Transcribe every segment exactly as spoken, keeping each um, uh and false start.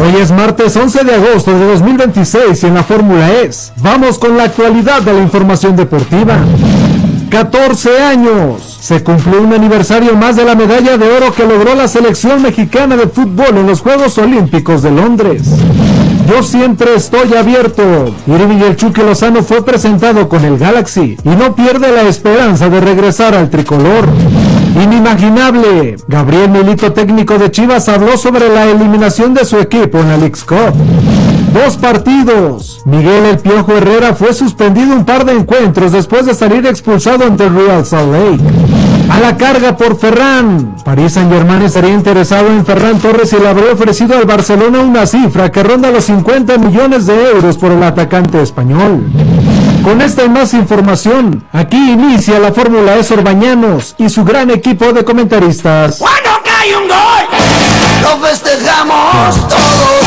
Hoy es martes once de agosto de dos mil veintiséis y en la Fórmula E vamos con la actualidad de la información deportiva. catorce años. Se cumplió un aniversario más de la medalla de oro que logró la selección mexicana de fútbol en los Juegos Olímpicos de Londres. Yo siempre estoy abierto. Irving el Chucky Lozano fue presentado con el Galaxy y no pierde la esperanza de regresar al tricolor. Inimaginable. Gabriel Milito, técnico de Chivas, habló sobre la eliminación de su equipo en la Leagues Cup. Dos partidos. Miguel El Piojo Herrera fue suspendido un par de encuentros después de salir expulsado ante el Real Salt Lake. A la carga por Ferran. Paris Saint-Germain estaría interesado en Ferran Torres y le habría ofrecido al Barcelona una cifra que ronda los cincuenta millones de euros por el atacante español. Con esta y más información, aquí inicia la Fórmula E Orbañanos y su gran equipo de comentaristas. Cuando cae un gol, lo festejamos todos,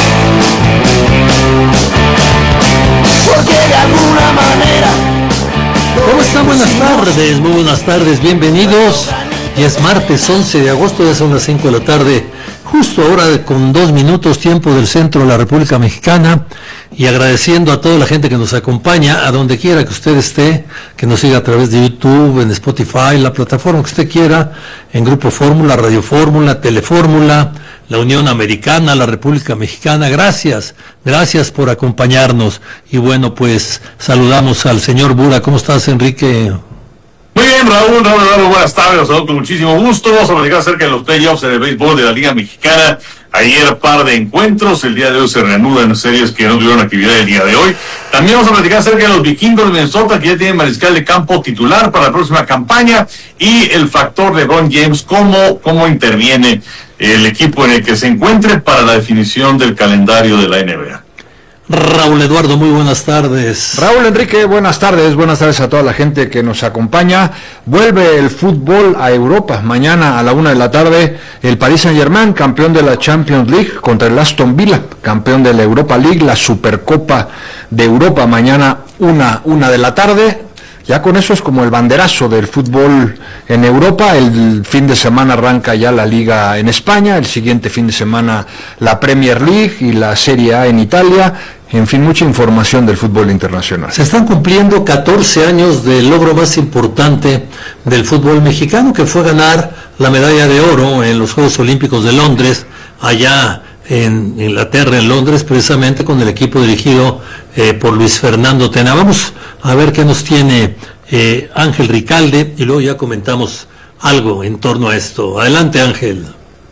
porque de alguna manera... ¿Cómo están? Buenas tardes, muy buenas tardes, bienvenidos. Y es martes once de agosto, ya son las cinco de la tarde, justo ahora con dos minutos tiempo del centro de la República Mexicana, y agradeciendo a toda la gente que nos acompaña, a donde quiera que usted esté, que nos siga a través de YouTube, en Spotify, la plataforma que usted quiera, en Grupo Fórmula, Radio Fórmula, Telefórmula, la Unión Americana, la República Mexicana. Gracias, gracias por acompañarnos. Y bueno, pues saludamos al señor Bura. ¿Cómo estás, Enrique? Muy bien, Raúl, Raúl, Raúl, buenas tardes, los saludo con muchísimo gusto. Vamos a platicar acerca de los playoffs en el béisbol de la Liga Mexicana. Ayer par de encuentros, el día de hoy se reanudan series que no tuvieron actividad el día de hoy. También vamos a platicar acerca de los vikingos de Minnesota, que ya tienen mariscal de campo titular para la próxima campaña, y el factor LeBron James, cómo, cómo interviene el equipo en el que se encuentre para la definición del calendario de la N B A. Raúl Eduardo, muy buenas tardes. Raúl Enrique, buenas tardes, buenas tardes a toda la gente que nos acompaña. Vuelve el fútbol a Europa, mañana a la una de la tarde, el Paris Saint-Germain, campeón de la Champions League, contra el Aston Villa, campeón de la Europa League, la Supercopa de Europa, mañana una, una de la tarde. Ya con eso es como el banderazo del fútbol en Europa. El fin de semana arranca ya la Liga en España, el siguiente fin de semana la Premier League y la Serie A en Italia. En fin, mucha información del fútbol internacional. Se están cumpliendo catorce años del logro más importante del fútbol mexicano, que fue ganar la medalla de oro en los Juegos Olímpicos de Londres, allá en Inglaterra, en Londres, precisamente con el equipo dirigido eh, por Luis Fernando Tena. Vamos a ver qué nos tiene eh, Ángel Ricalde y luego ya comentamos algo en torno a esto. Adelante, Ángel.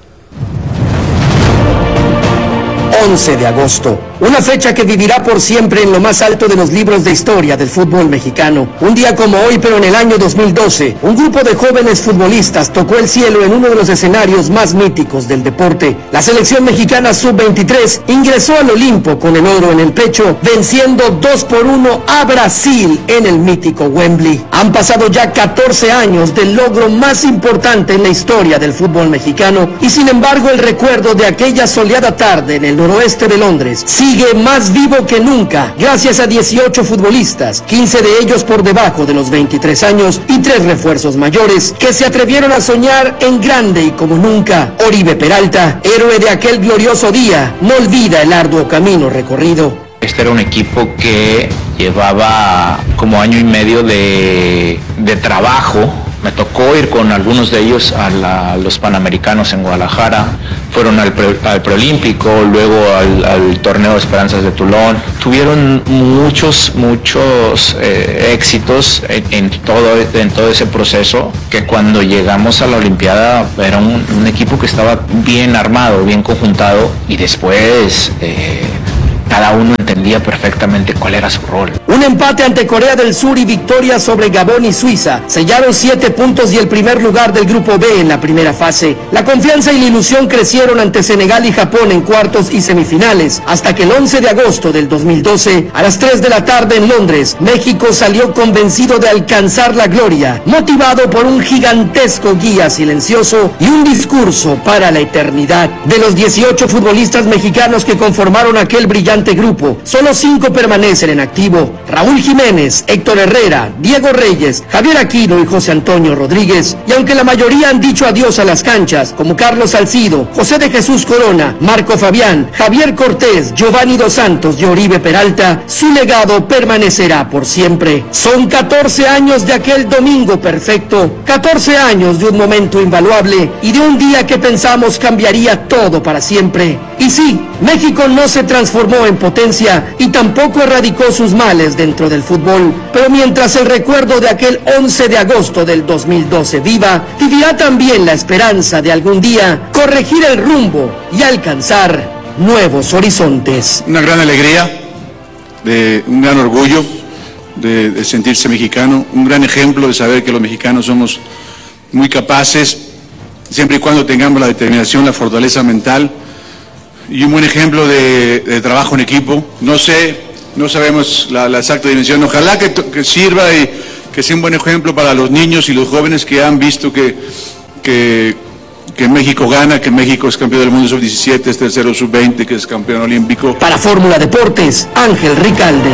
once de agosto, una fecha que vivirá por siempre en lo más alto de los libros de historia del fútbol mexicano. Un día como hoy, pero en el año dos mil doce, un grupo de jóvenes futbolistas tocó el cielo en uno de los escenarios más míticos del deporte. La selección mexicana sub veintitrés ingresó al Olimpo con el oro en el pecho, venciendo dos por uno a Brasil en el mítico Wembley. Han pasado ya catorce años del logro más importante en la historia del fútbol mexicano, y sin embargo el recuerdo de aquella soleada tarde en el noroeste de Londres sigue más vivo que nunca, gracias a dieciocho futbolistas, quince de ellos por debajo de los veintitrés años y tres refuerzos mayores que se atrevieron a soñar en grande y como nunca. Oribe Peralta, héroe de aquel glorioso día, no olvida el arduo camino recorrido. Este era un equipo que llevaba como año y medio de, de trabajo. Me tocó ir con algunos de ellos a, la, a los Panamericanos en Guadalajara, fueron al, pre, al preolímpico, luego al, al torneo de Esperanzas de Toulon. Tuvieron muchos, muchos eh, éxitos en, en, todo, en todo ese proceso, que cuando llegamos a la Olimpiada era un, un equipo que estaba bien armado, bien conjuntado, y después eh, cada uno entendía perfectamente cuál era su rol. Un empate ante Corea del Sur y victoria sobre Gabón y Suiza sellaron siete puntos y el primer lugar del grupo B en la primera fase. La confianza y la ilusión crecieron ante Senegal y Japón en cuartos y semifinales, hasta que el once de agosto del dos mil doce, a las tres de la tarde en Londres, México salió convencido de alcanzar la gloria, motivado por un gigantesco guía silencioso y un discurso para la eternidad. De los dieciocho futbolistas mexicanos que conformaron aquel brillante grupo, solo cinco permanecen en activo. Raúl Jiménez, Héctor Herrera, Diego Reyes, Javier Aquino y José Antonio Rodríguez. Y aunque la mayoría han dicho adiós a las canchas, como Carlos Salcido, José de Jesús Corona, Marco Fabián, Javier Cortés, Giovanni Dos Santos y Oribe Peralta, su legado permanecerá por siempre. Son catorce años de aquel domingo perfecto, catorce años de un momento invaluable y de un día que pensamos cambiaría todo para siempre. Y sí, México no se transformó en potencia y tampoco erradicó sus males dentro del fútbol, pero mientras el recuerdo de aquel once de agosto del dos mil doce viva, vivirá también la esperanza de algún día corregir el rumbo y alcanzar nuevos horizontes. Una gran alegría, de un gran orgullo de, de sentirse mexicano, un gran ejemplo de saber que los mexicanos somos muy capaces, siempre y cuando tengamos la determinación, la fortaleza mental, y un buen ejemplo de, de trabajo en equipo. No sé, no sabemos la, la exacta dimensión, ojalá que, que sirva y que sea un buen ejemplo para los niños y los jóvenes que han visto que, que, que México gana, que México es campeón del mundo sub diecisiete, es tercero sub veinte, que es campeón olímpico. Para Fórmula Deportes, Ángel Ricalde.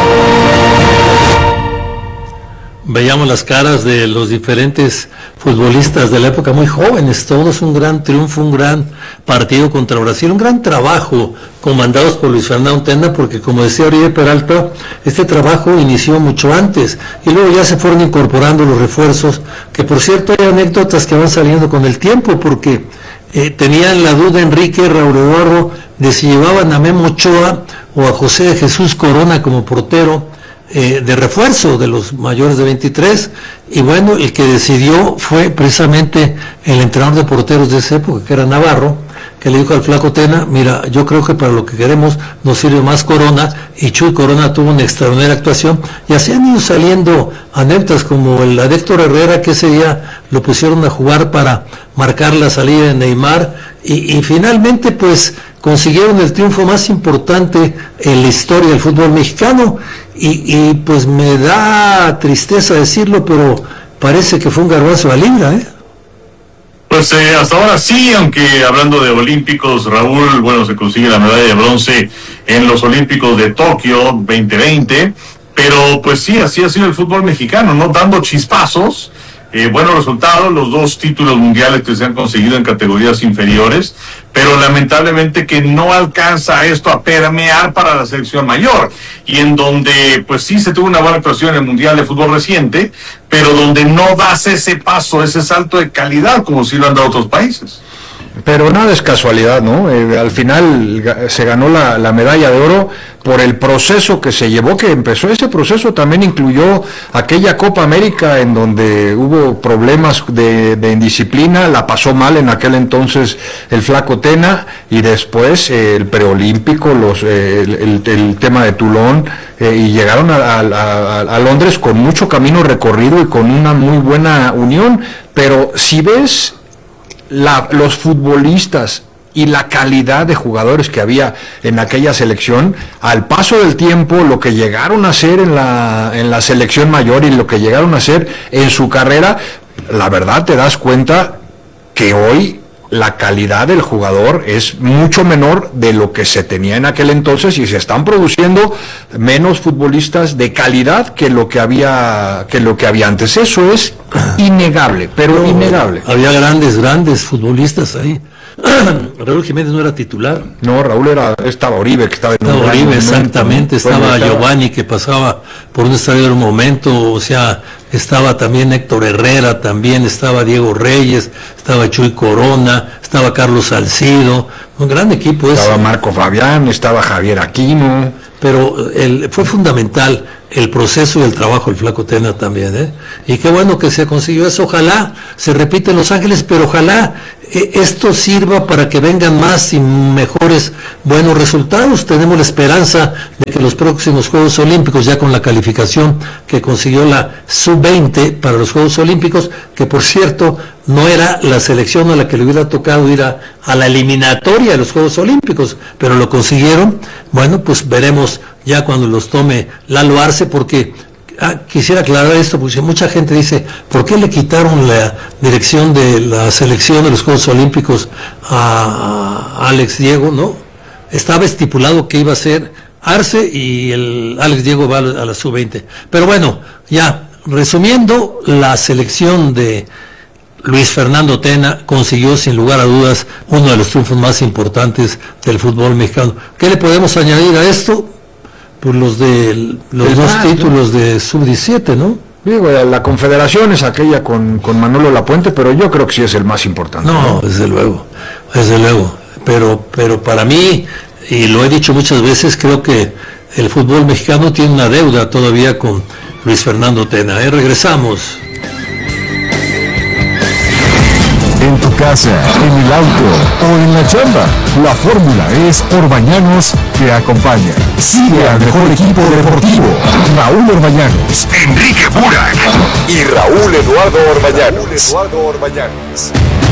Veíamos las caras de los diferentes futbolistas de la época muy jóvenes, todos un gran triunfo, un gran partido contra Brasil, un gran trabajo comandados por Luis Fernando Tena, porque como decía Oribe Peralta, este trabajo inició mucho antes y luego ya se fueron incorporando los refuerzos, que por cierto hay anécdotas que van saliendo con el tiempo, porque eh, tenían la duda Enrique, Raúl Eduardo, de si llevaban a Memo Ochoa o a José de Jesús Corona como portero Eh, de refuerzo de los mayores de veintitrés, y bueno, el que decidió fue precisamente el entrenador de porteros de esa época, que era Navarro, que le dijo al flaco Tena, mira, yo creo que para lo que queremos nos sirve más Corona, y Chuy Corona tuvo una extraordinaria actuación, y así han ido saliendo anécdotas como el de Héctor Herrera, que ese día lo pusieron a jugar para marcar la salida de Neymar, y, y finalmente pues consiguieron el triunfo más importante en la historia del fútbol mexicano, y, y pues me da tristeza decirlo, pero parece que fue un garbanzo a libra, ¿eh? Pues eh, hasta ahora sí, aunque hablando de olímpicos, Raúl, bueno, se consigue la medalla de bronce en los Olímpicos de Tokio veinte veinte, pero pues sí, así ha sido el fútbol mexicano, ¿no? Dando chispazos, eh, buenos resultados, los dos títulos mundiales que se han conseguido en categorías inferiores, pero lamentablemente que no alcanza esto a permear para la selección mayor, y en donde pues sí se tuvo una buena actuación en el Mundial de Fútbol reciente, pero donde no das ese paso, ese salto de calidad como si lo han dado otros países. Pero nada es casualidad, ¿no? Eh, al final ga- se ganó la, la medalla de oro por el proceso que se llevó, que empezó. Ese proceso también incluyó aquella Copa América en donde hubo problemas de, de indisciplina, la pasó mal en aquel entonces el flaco Tena, y después eh, el preolímpico, los, eh, el, el, el tema de Toulon, eh, y llegaron a, a, a, a Londres con mucho camino recorrido y con una muy buena unión. Pero si ves La, los futbolistas y la calidad de jugadores que había en aquella selección, al paso del tiempo, lo que llegaron a hacer en la, en la selección mayor y lo que llegaron a hacer en su carrera, la verdad te das cuenta que hoy la calidad del jugador es mucho menor de lo que se tenía en aquel entonces, y se están produciendo menos futbolistas de calidad que lo que había que lo que había antes. Eso es innegable, pero no, innegable. Había grandes, grandes futbolistas ahí. Raúl Jiménez no era titular. No, Raúl era, estaba Oribe, que estaba en Estaba un Oribe, momento, exactamente, estaba bueno, estaba Giovanni, que pasaba por un estadio en un momento, o sea, estaba también Héctor Herrera, también estaba Diego Reyes, estaba Chuy Corona, estaba Carlos Salcido, un gran equipo ese. Estaba Marco Fabián, estaba Javier Aquino. Pero el, fue fundamental el proceso y el trabajo del flaco Tena también, ¿eh? Y qué bueno que se consiguió eso. Ojalá se repite en Los Ángeles, pero ojalá eh, esto sirva para que vengan más y mejores buenos resultados. Tenemos la esperanza de que los próximos Juegos Olímpicos, ya con la calificación que consiguió la sub veinte para los Juegos Olímpicos, que por cierto no era la selección a la que le hubiera tocado ir a, a la eliminatoria de los Juegos Olímpicos, pero lo consiguieron. Bueno, pues veremos ya cuando los tome Lalo Arce, porque ah, quisiera aclarar esto, porque mucha gente dice, ¿por qué le quitaron la dirección de la selección de los Juegos Olímpicos a, a Alex Diego? No, estaba estipulado que iba a ser Arce y el Alex Diego va a la sub veinte. Pero bueno, ya, resumiendo, la selección de Luis Fernando Tena consiguió sin lugar a dudas uno de los triunfos más importantes del fútbol mexicano. ¿Qué le podemos añadir a esto? Pues los de los El dos más, títulos, ¿no?, de sub diecisiete, ¿no? Digo, la Confederación es aquella con, con Manolo Lapuente, pero yo creo que sí es el más importante. No, desde luego, desde luego. Pero, pero para mí, y lo he dicho muchas veces, creo que el fútbol mexicano tiene una deuda todavía con Luis Fernando Tena. ¿eh? Regresamos. En tu casa, en el auto o en la chamba, la fórmula es Orbañanos te acompaña. Sigue al mejor equipo deportivo, Raúl Orbañanos, Enrique Burak y Raúl Eduardo Orbañanos. Eduardo Orbañanos.